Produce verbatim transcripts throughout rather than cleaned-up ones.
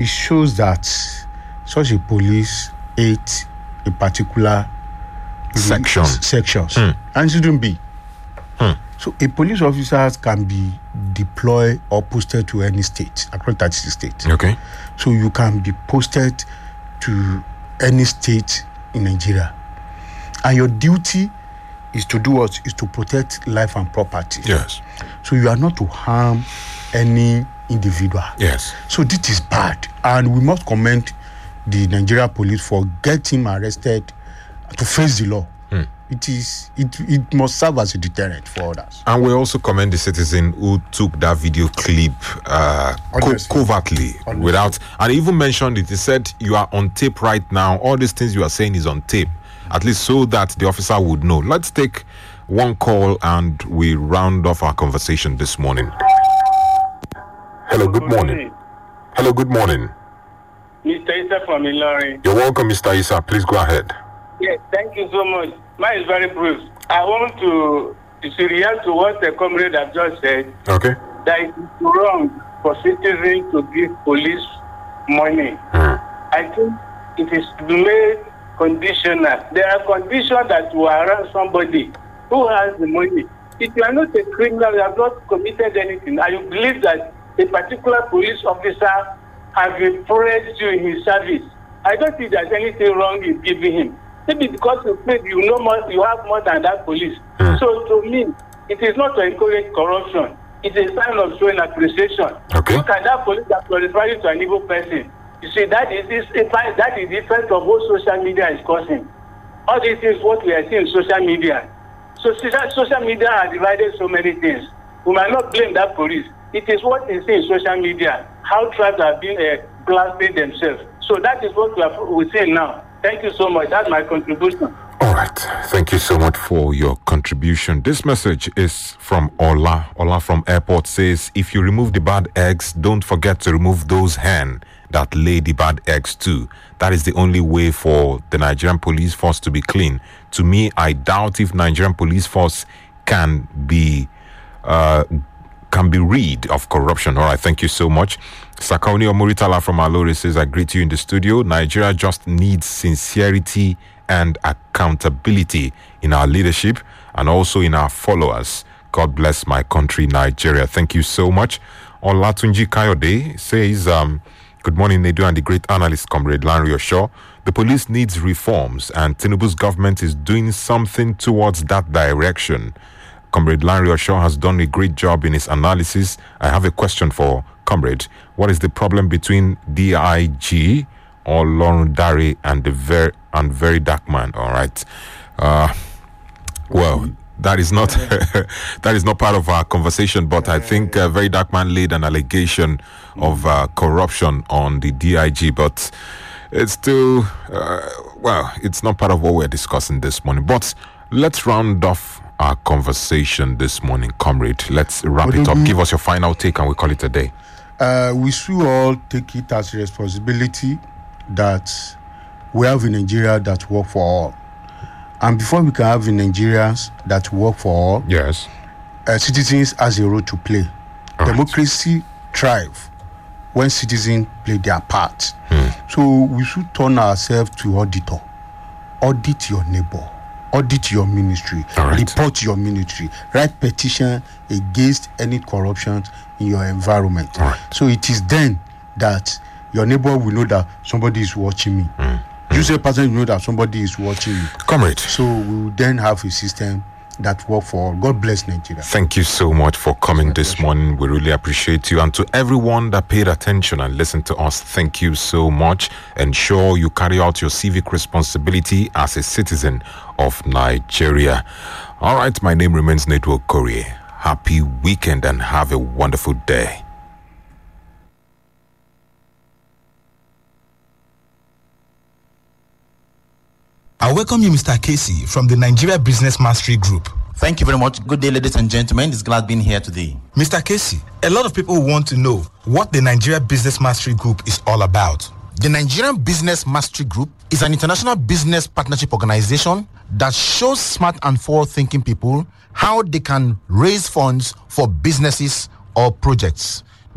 shows that such a police ate a particular section sections hmm. and shouldn't be. Hmm. So a police officer can be deployed or posted to any state across thirty-six states. Okay. So you can be posted to any state in Nigeria, and your duty is to do what is to protect life and property. Yes. So you are not to harm any individual. Yes. So this is bad, and we must commend the Nigeria police for getting him arrested to face the law. Hmm. It is it it must serve as a deterrent for others. And we also commend the citizen who took that video clip uh, co- covertly, Honestly. without, and even mentioned it. He said, "You are on tape right now. All these things you are saying is on tape, at least so that the officer would know." Let's take one call and we round off our conversation this morning. Hello, good morning. Hello, good morning. Mister Isa from Ilorin. You're welcome, Mister Isa. Please go ahead. Yes, thank you so much. Mine is very brief. I want to, to react to what the comrade have just said. Okay. That it is wrong for citizens to give police money. Mm. I think it is to be made conditional. There are conditions that will arrest somebody who has the money. If you are not a criminal, you have not committed anything, and you believe that a particular police officer has been praised you in his service, I don't think there's anything wrong in giving him. Maybe because you paid, you know more, you have more than that police. Mm. So to me, it is not to encourage corruption. It's a sign of showing appreciation. Okay. Look at that police that qualifies you to an evil person. You see, that is this, in fact, that is the effect of what social media is causing. All these things, what we are seeing in social media. So social media has divided so many things. We might not blame that police. It is what is in social media, how tribes have been uh, blasting themselves. So that is what we are we're saying now. Thank you so much. That's my contribution. All right. Thank you so much for your contribution. This message is from Ola. Ola from Airport says, if you remove the bad eggs, don't forget to remove those hen that lay the bad eggs too. That is the only way for the Nigerian police force to be clean. To me, I doubt if Nigerian police force can be uh, can be rid of corruption. All right, thank you so much. Sakauni Omuritala from Alori says, I greet you in the studio. Nigeria just needs sincerity and accountability in our leadership and also in our followers. God bless my country, Nigeria. Thank you so much. Olatunji Kayode says, um, good morning, Nedu and the great analyst, Comrade Lanre Osho. The police needs reforms and Tinubu's government is doing something towards that direction. Comrade Lanre Osho has done a great job in his analysis. I have a question for Comrade. What is the problem between D I G or Lauren Dare and the very and very dark man? All right. Uh, well, that is not that is not part of our conversation. But I think uh, very dark man laid an allegation of uh, corruption on the D I G. But it's still uh, well, it's not part of what we're discussing this morning. But let's round off our conversation this morning, Comrade. Let's wrap it up. Give us your final take and we call it a day. Uh, we should all take it as a responsibility that we have in Nigeria that work for all. And before we can have in Nigerians that work for all, yes, uh, citizens has a role to play. All Democracy right. thrive when citizens play their part. Hmm. So we should turn ourselves to auditor. Audit your neighbor. Audit your ministry, right. report your ministry, write petition against any corruption in your environment. Right. So it is then that your neighbor will know that somebody is watching me. Mm. You say person will know that somebody is watching you. Comrade. So we will then have a system that work for all. God bless Nigeria. Thank you so much for coming this morning. We really appreciate you. And to everyone that paid attention and listened to us, thank you so much. Ensure you carry out your civic responsibility as a citizen of Nigeria. All right, my name remains Network Korea. Happy weekend and have a wonderful day. I welcome you, Mister Casey, from the Nigeria Business Mastery Group. Thank you very much. Good day, ladies and gentlemen. It's glad being here today. Mister Casey, a lot of people want to know what the Nigeria Business Mastery Group is all about. The Nigerian Business Mastery Group is an international business partnership organization that shows smart and forward-thinking people how they can raise funds for businesses or projects.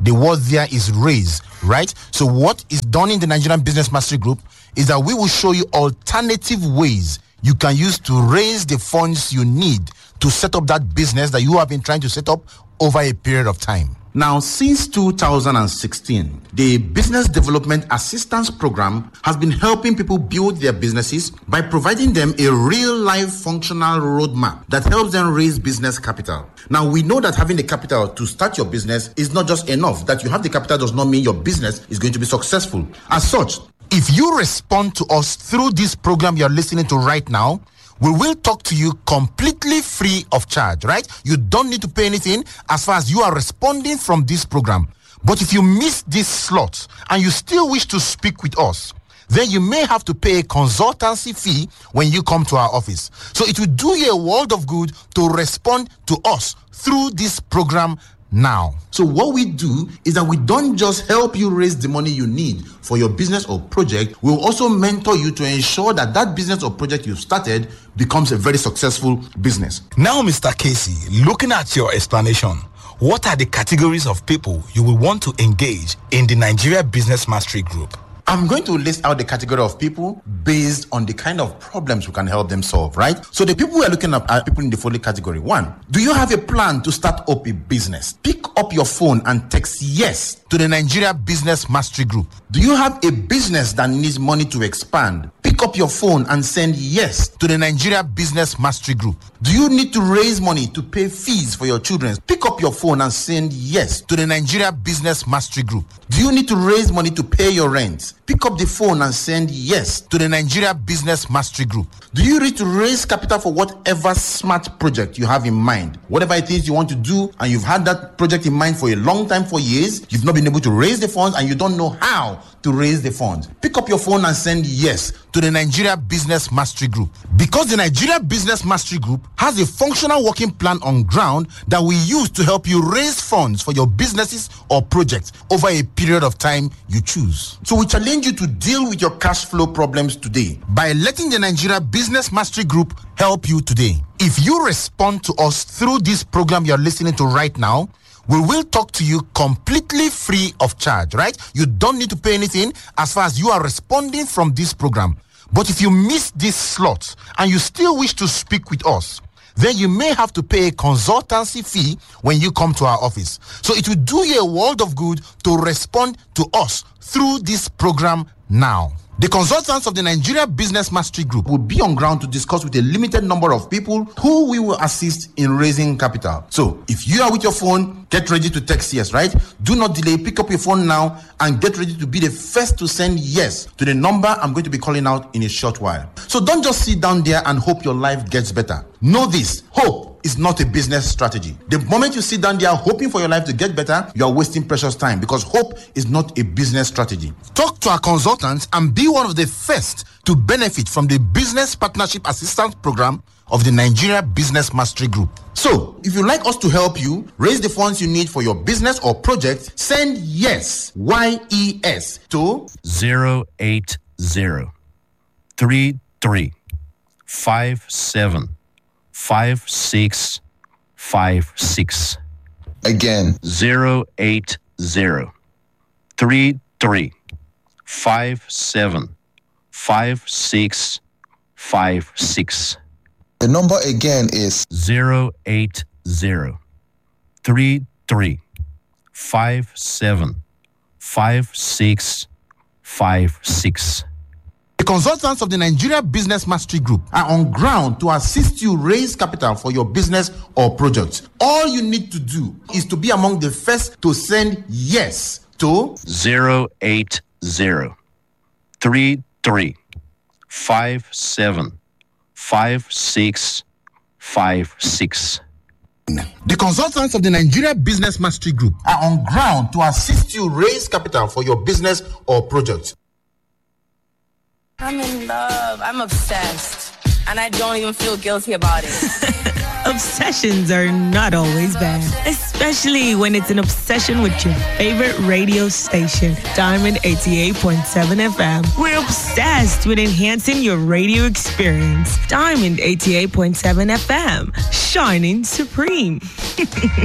The word there is raise, right? So what is done in the Nigerian Business Mastery Group is that we will show you alternative ways you can use to raise the funds you need to set up that business that you have been trying to set up over a period of time. Now, since two thousand sixteen, the Business Development Assistance Program has been helping people build their businesses by providing them a real-life functional roadmap that helps them raise business capital. Now, we know that having the capital to start your business is not just enough. That you have the capital does not mean your business is going to be successful. As such, if you respond to us through this program you're listening to right now, we will talk to you completely free of charge, right? You don't need to pay anything as far as you are responding from this program. But if you miss this slot and you still wish to speak with us, then you may have to pay a consultancy fee when you come to our office. So it will do you a world of good to respond to us through this program now. So what we do is that we don't just help you raise the money you need for your business or project. We'll also mentor you to ensure that that business or project you've started becomes a very successful business. Now, Mister Casey, looking at your explanation, what are the categories of people you will want to engage in the Nigeria Business Mastery Group? I'm going to list out the category of people based on the kind of problems we can help them solve, right? So the people we are looking at are people in the following category. One, do you have a plan to start up a business? Pick up your phone and text yes to the Nigeria Business Mastery Group. Do you have a business that needs money to expand? Pick up your phone and send yes to the Nigeria Business Mastery Group. Do you need to raise money to pay fees for your children? Pick up your phone and send yes to the Nigeria Business Mastery Group. Do you need to raise money to pay your rent? Pick up the phone and send yes to the Nigeria Business Mastery Group. Do you need to raise capital for whatever smart project you have in mind? Whatever it is you want to do, and you've had that project in mind for a long time, for years, you've not been able to raise the funds and you don't know how to raise the funds. Pick up your phone and send yes to the Nigeria Business Mastery Group. Because the Nigeria Business Mastery Group has a functional working plan on ground that we use to help you raise funds for your businesses or projects over a period of time you choose. So we challenge you to deal with your cash flow problems today by letting the Nigeria Business Mastery Group help you today. If you respond to us through this program you're listening to right now, we will talk to you completely free of charge, right? You don't need to pay anything as far as you are responding from this program. But if you miss this slot and you still wish to speak with us, then you may have to pay a consultancy fee when you come to our office. So it will do you a world of good to respond to us through this program now. The consultants of the Nigeria Business Mastery Group will be on ground to discuss with a limited number of people who we will assist in raising capital. So if you are with your phone, get ready to text yes, right? Do not delay. Pick up your phone now and get ready to be the first to send yes to the number I'm going to be calling out in a short while. So don't just sit down there and hope your life gets better. Know this: hope is not a business strategy. The moment you sit down there hoping for your life to get better, you are wasting precious time, because hope is not a business strategy. Talk to our consultants and be one of the first to benefit from the Business Partnership Assistance Program of the Nigeria Business Mastery Group. So, if you'd like us to help you raise the funds you need for your business or project, send yes, Y E S, to zero eight zero three three five seven five six five six. Again, zero eight zero three three five seven five six five six. the number again is zero eight zero three three five seven five six five six. The consultants of the Nigeria Business Mastery Group are on ground to assist you raise capital for your business or project. All you need to do is to be among the first to send yes to zero eight zero three three five seven five six five six. The consultants of the Nigeria Business Mastery Group are on ground to assist you raise capital for your business or project. I'm in love. I'm obsessed. And I don't even feel guilty about it. Obsessions are not always bad, especially when it's an obsession with your favorite radio station, Diamond eighty-eight point seven F M. We're obsessed with enhancing your radio experience. Diamond eighty-eight point seven F M, shining supreme.